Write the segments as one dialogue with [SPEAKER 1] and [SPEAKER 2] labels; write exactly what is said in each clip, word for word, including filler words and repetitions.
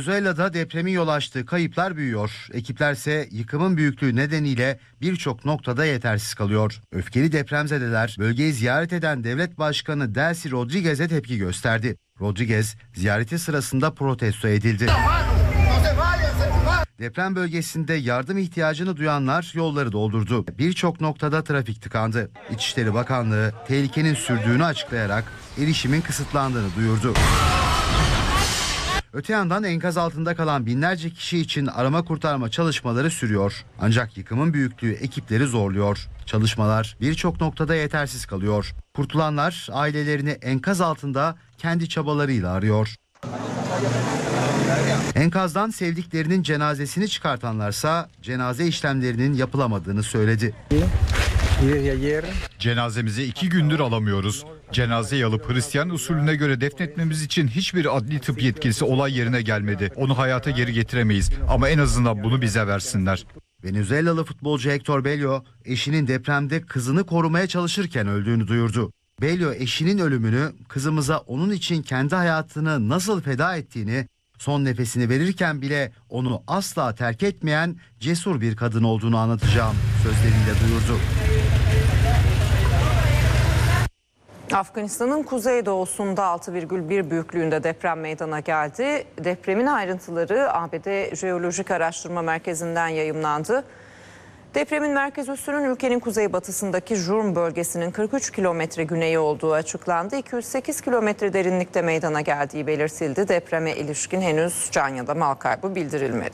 [SPEAKER 1] Venezuela'da depremin yol açtığı kayıplar büyüyor. Ekiplerse yıkımın büyüklüğü nedeniyle birçok noktada yetersiz kalıyor. Öfkeli depremzedeler bölgeyi ziyaret eden devlet başkanı Delcy Rodriguez'e tepki gösterdi. Rodriguez ziyareti sırasında protesto edildi. Deprem bölgesinde yardım ihtiyacını duyanlar yolları doldurdu. Birçok noktada trafik tıkandı. İçişleri Bakanlığı tehlikenin sürdüğünü açıklayarak erişimin kısıtlandığını duyurdu. Öte yandan enkaz altında kalan binlerce kişi için arama kurtarma çalışmaları sürüyor. Ancak yıkımın büyüklüğü ekipleri zorluyor. Çalışmalar birçok noktada yetersiz kalıyor. Kurtulanlar ailelerini enkaz altında kendi çabalarıyla arıyor. Enkazdan sevdiklerinin cenazesini çıkartanlarsa cenaze işlemlerinin yapılamadığını söyledi.
[SPEAKER 2] Cenazemizi iki gündür alamıyoruz. Cenazeyi alıp Hristiyan usulüne göre defnetmemiz için hiçbir adli tıp yetkilisi olay yerine gelmedi. Onu hayata geri getiremeyiz ama en azından bunu bize versinler.
[SPEAKER 1] Venezuelalı futbolcu Hector Bello eşinin depremde kızını korumaya çalışırken öldüğünü duyurdu. Bello eşinin ölümünü, kızımıza onun için kendi hayatını nasıl feda ettiğini, son nefesini verirken bile onu asla terk etmeyen cesur bir kadın olduğunu anlatacağım sözleriyle duyurdu.
[SPEAKER 3] Afganistan'ın kuzeydoğusunda altı virgül bir büyüklüğünde deprem meydana geldi. Depremin ayrıntıları A B D Jeolojik Araştırma Merkezi'nden yayımlandı. Depremin merkez üssünün ülkenin kuzeybatısındaki Jurm bölgesinin kırk üç kilometre güneyi olduğu açıklandı. iki yüz sekiz kilometre derinlikte meydana geldiği belirtildi. Depreme ilişkin henüz can ya da mal kaybı bildirilmedi.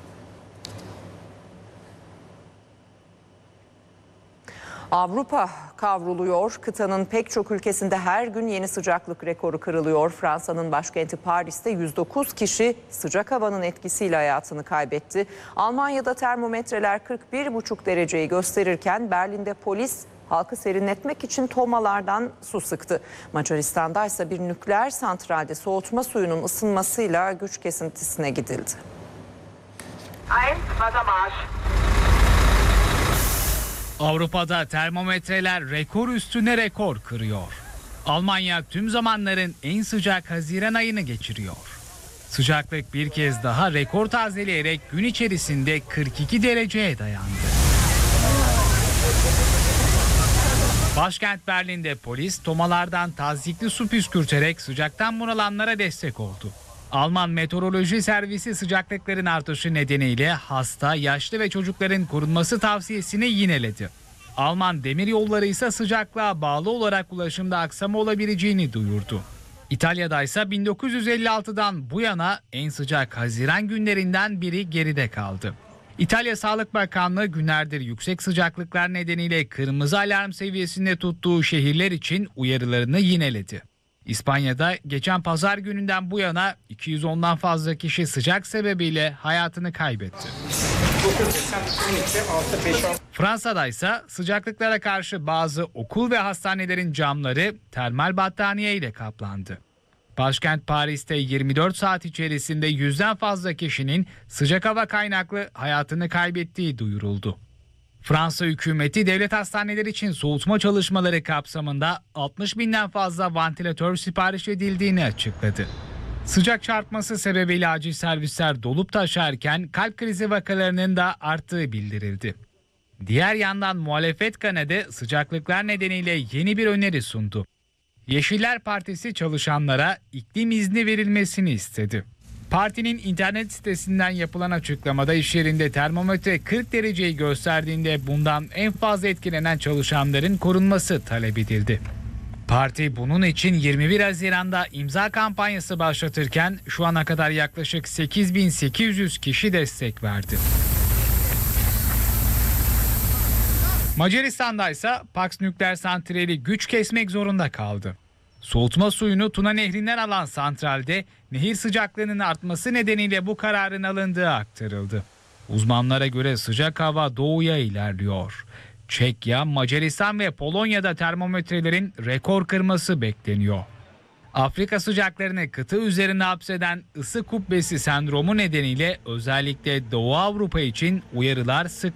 [SPEAKER 3] Avrupa kavruluyor. Kıtanın pek çok ülkesinde her gün yeni sıcaklık rekoru kırılıyor. Fransa'nın başkenti Paris'te yüz dokuz kişi sıcak havanın etkisiyle hayatını kaybetti. Almanya'da termometreler kırk bir buçuk dereceyi gösterirken Berlin'de polis halkı serinletmek için tomalardan su sıktı. Macaristan'da ise bir nükleer santralde soğutma suyunun ısınmasıyla güç kesintisine gidildi.
[SPEAKER 4] Avrupa'da termometreler rekor üstüne rekor kırıyor. Almanya tüm zamanların en sıcak Haziran ayını geçiriyor. Sıcaklık bir kez daha rekor tazeleyerek gün içerisinde kırk iki dereceye dayandı. Başkent Berlin'de polis tomalardan tazyikli su püskürterek sıcaktan bunalanlara destek oldu. Alman Meteoroloji Servisi sıcaklıkların artışı nedeniyle hasta, yaşlı ve çocukların korunması tavsiyesini yineledi. Alman demiryolları ise sıcaklığa bağlı olarak ulaşımda aksama olabileceğini duyurdu. İtalya'da ise bin dokuz yüz elli altıdan bu yana en sıcak Haziran günlerinden biri geride kaldı. İtalya Sağlık Bakanlığı günlerdir yüksek sıcaklıklar nedeniyle kırmızı alarm seviyesinde tuttuğu şehirler için uyarılarını yineledi. İspanya'da geçen pazar gününden bu yana iki yüz ondan fazla kişi sıcak sebebiyle hayatını kaybetti. Fransa'da ise sıcaklıklara karşı bazı okul ve hastanelerin camları termal battaniye ile kaplandı. Başkent Paris'te yirmi dört saat içerisinde yüzden fazla kişinin sıcak hava kaynaklı hayatını kaybettiği duyuruldu. Fransa hükümeti devlet hastaneleri için soğutma çalışmaları kapsamında altmış binden fazla vantilatör sipariş edildiğini açıkladı. Sıcak çarpması sebebiyle acil servisler dolup taşarken kalp krizi vakalarının da arttığı bildirildi. Diğer yandan muhalefet kanadı sıcaklıklar nedeniyle yeni bir öneri sundu. Yeşiller Partisi çalışanlara iklim izni verilmesini istedi. Partinin internet sitesinden yapılan açıklamada iş yerinde termometre kırk dereceyi gösterdiğinde bundan en fazla etkilenen çalışanların korunması talep edildi. Parti bunun için yirmi bir Haziran'da imza kampanyası başlatırken şu ana kadar yaklaşık sekiz bin sekiz yüz kişi destek verdi. Macaristan'da ise Paks nükleer santrali güç kesmek zorunda kaldı. Soğutma suyunu Tuna Nehri'nden alan santralde nehir sıcaklığının artması nedeniyle bu kararın alındığı aktarıldı. Uzmanlara göre sıcak hava doğuya ilerliyor. Çekya, Macaristan ve Polonya'da termometrelerin rekor kırması bekleniyor. Afrika sıcaklarını kıta üzerine hapseden ısı kubbesi sendromu nedeniyle özellikle Doğu Avrupa için uyarılar sık